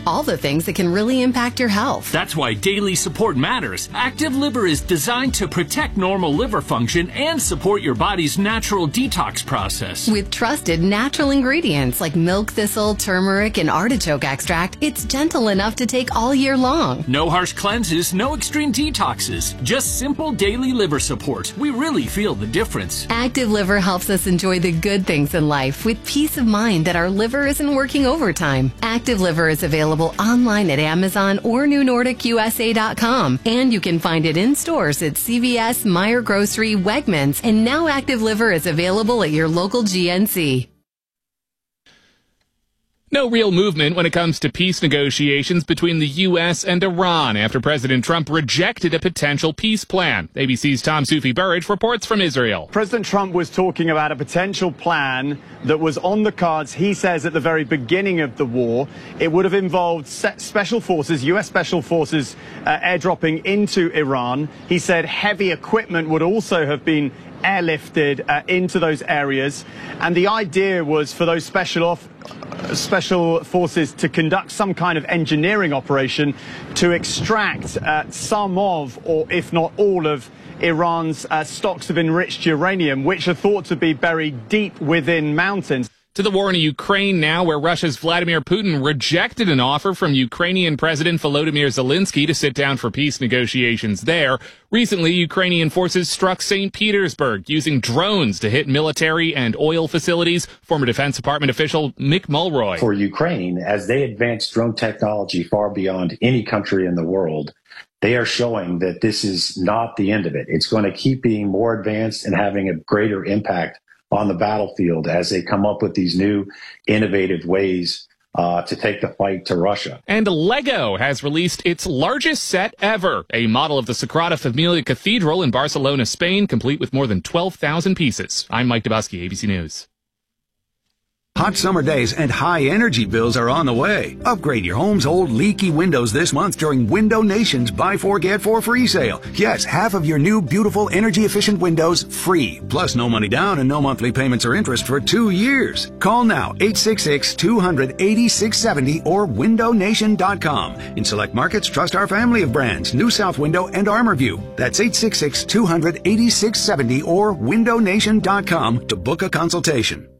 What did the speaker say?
All the things that can really impact your health. That's why daily support matters. Active Liver is designed to protect normal liver function and support your body's natural detox process. With trusted natural ingredients like milk thistle, turmeric, and artichoke extract, it's gentle enough to take all year long. No harsh cleanses, no extreme detoxes. Just simple daily liver support. We really feel the difference. Active Liver helps us enjoy the good things in life with peace of mind that our liver isn't working overtime. Active Liver is available online at Amazon or NewNordicUSA.com, and you can find it in stores at CVS, Meijer Grocery, Wegmans, and now Active Liver is available at your local GNC. No real movement when it comes to peace negotiations between the U.S. and Iran after President Trump rejected a potential peace plan. ABC's Tom Soufi-Burridge reports from Israel. President Trump was talking about a potential plan that was on the cards, he says, at the very beginning of the war. It would have involved special forces, U.S. special forces, airdropping into Iran. He said heavy equipment would also have been airlifted into those areas. And the idea was for those special forces to conduct some kind of engineering operation to extract some of, or if not all of, Iran's stocks of enriched uranium, which are thought to be buried deep within mountains. To the war in Ukraine now, where Russia's Vladimir Putin rejected an offer from Ukrainian President Volodymyr Zelensky to sit down for peace negotiations there. Recently, Ukrainian forces struck St. Petersburg using drones to hit military and oil facilities. Former Defense Department official Mick Mulroy. For Ukraine, as they advance drone technology far beyond any country in the world, they are showing that this is not the end of it. It's going to keep being more advanced and having a greater impact on the battlefield as they come up with these new innovative ways to take the fight to Russia. And Lego has released its largest set ever, a model of the Sagrada Familia Cathedral in Barcelona, Spain, complete with more than 12,000 pieces. I'm Mike Dubusky, ABC News. Hot summer days and high energy bills are on the way. Upgrade your home's old leaky windows this month during Window Nation's Buy 4 Get 4 free sale. Yes, half of your new beautiful energy efficient windows free. Plus no money down and no monthly payments or interest for 2 years. Call now 866-200-8670 or windownation.com. In select markets, trust our family of brands, New South Window and ArmorView. That's 866-200-8670 or windownation.com to book a consultation.